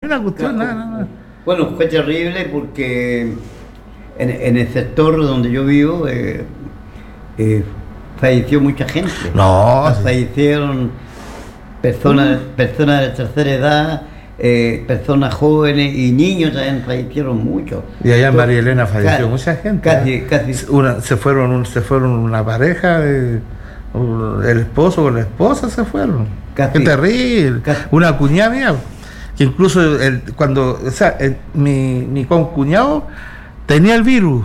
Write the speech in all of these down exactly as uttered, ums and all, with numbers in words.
ninguna cuestión, nada, nada. Bueno, fue terrible porque en, en el sector donde yo vivo eh, eh, falleció mucha gente. No, sí. Fallecieron personas, uh. personas de tercera edad, eh, personas jóvenes y niños también fallecieron mucho. Y allá en María Elena falleció casi, mucha gente. Casi, ¿eh? casi. Una, se fueron, un, se fueron una pareja, de, el esposo con la esposa se fueron. Casi, Qué terrible. Casi. Una cuñada mía, que incluso el, cuando, o sea, el, mi, mi concuñado tenía el virus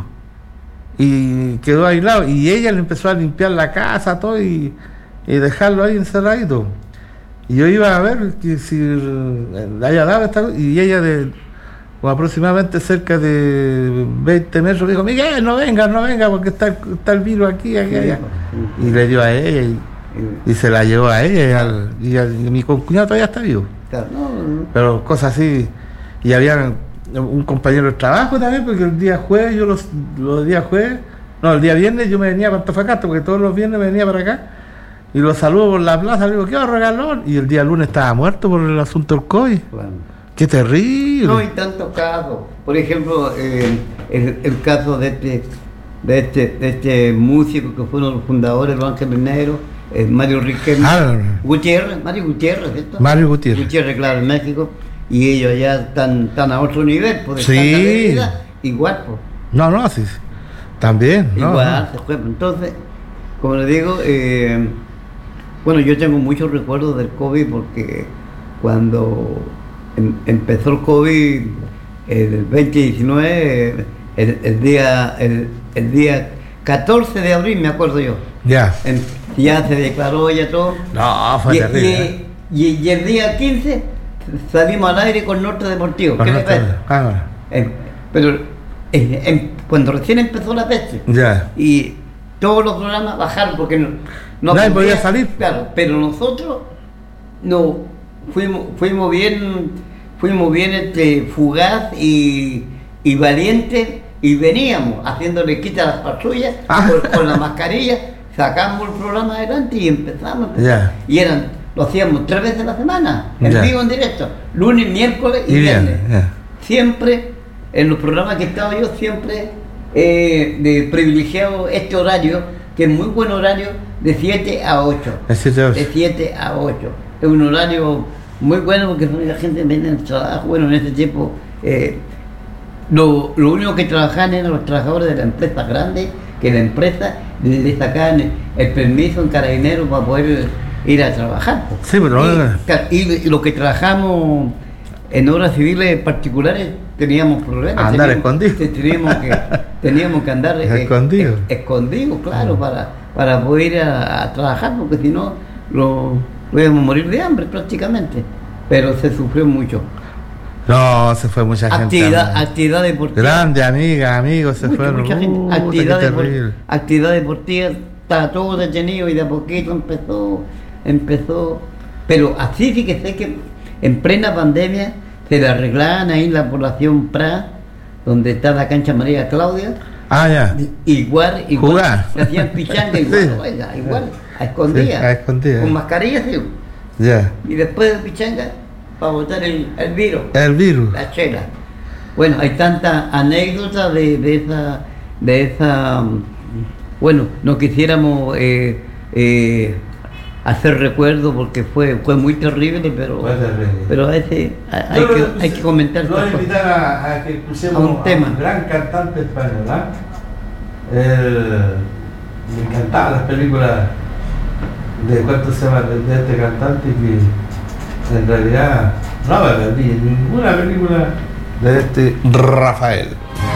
y quedó aislado, y ella le empezó a limpiar la casa, todo, y, y dejarlo ahí encerradito. Y yo iba a ver que si le haya dado esta, y ella de o aproximadamente cerca de veinte metros dijo: Miguel, no venga, no venga, porque está, está el virus aquí, aquí, allá. Y le dio a ella y, y se la llevó a ella, y, al, y, al, y mi concuñado todavía está vivo. Pero cosas así. Y había un compañero de trabajo también, porque el día jueves, yo los, los días jueves, no, el día viernes yo me venía para Antofagasta, porque todos los viernes me venía para acá, y lo saludo por la plaza, le digo: ¿qué va a regalar? Y el día lunes estaba muerto por el asunto del COVID. Bueno. ¡Qué terrible! No hay tantos casos. Por ejemplo, eh, el, el caso de este, de este de este músico que fue uno de los fundadores de Los Ángeles Negros, eh, Mario Riquelme, ah, Gutiérrez, Mario Gutiérrez, ¿cierto? Mario Gutiérrez. Gutiérrez, claro, en México. Y ellos allá están, están a otro nivel, por sí. vida, igual. Pues. No, no, sí, también. Igual, no, se fue. Entonces, como le digo, eh, bueno, yo tengo muchos recuerdos del COVID porque cuando em, empezó el COVID, el veinte diecinueve, el, el día el, el día catorce de abril, me acuerdo yo. Ya. En, ya se declaró ya todo. No, fue y, terrible. Y, y, y el día quince salimos al aire con Norte Deportivo. Con ¿Qué Norte, le parece? Ah, eh, pero eh, eh, cuando recién empezó la peste, ya. Y todos los programas bajaron porque no, no nadie podía, podía salir. Claro, pero nosotros no fuimos, fuimos bien, fuimos bien este, fugaz y, y valientes, y veníamos haciéndole quita a las patrullas ah. con, con la mascarilla, sacamos el programa adelante y empezamos. Ya. Y eran, lo hacíamos tres veces a la semana, en ya. vivo, en directo, lunes, miércoles y, y viernes. Ya. Siempre, en los programas que estaba yo, siempre eh, de privilegiado este horario, que es muy buen horario, de siete a ocho. De siete a ocho. Es un horario muy bueno porque la gente viene al trabajo. Bueno, en ese tiempo, eh, lo, lo único que trabajaban eran los trabajadores de la empresa grande, que la empresa le sacaban el permiso en Carabineros para poder ir a trabajar. Sí, pero y, y, y los que trabajamos en obras civiles particulares teníamos problemas. Andar escondidos. Teníamos que, teníamos que andar escondidos. Es, escondidos, claro, para, para poder ir a, a trabajar, porque si no, lo, lo íbamos a morir de hambre prácticamente. Pero se sufrió mucho. No, se fue mucha actividad, gente. Actividad deportiva. Grande, amiga, amigos, se mucha, fueron. Mucha gente. Uh, actividad, depor- actividad deportiva, estaba todo detenido y de a poquito empezó, empezó. Pero así fíjese que en plena pandemia se le arreglaban ahí la población Prat, donde está la cancha María Claudia. Ah, ya. Igual, igual. Jugar. Se hacían pichanga igual, sí. Oiga, igual, a escondidas. Sí, a escondidas. Con mascarillas, sí. Ya. Y después de pichanga, para botar el, el virus. El virus. La chela. Bueno, hay tantas anécdotas de, de esa, de esa, bueno, no quisiéramos eh, eh, hacer recuerdo porque fue fue muy terrible, pero terrible. pero a veces hay, no, que, hay que comentar. No invitar a, a que escuchemos a un tema. A un gran cantante español, ¿ah? El, me encantaban las películas de cuánto se llama de este cantante, que en realidad no me perdí ninguna película de este Rafael.